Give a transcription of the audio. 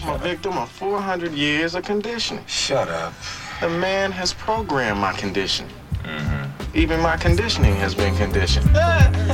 I'm a victim of 400 years of conditioning. Shut up. The man has programmed my conditioning. Even my conditioning has been conditioned.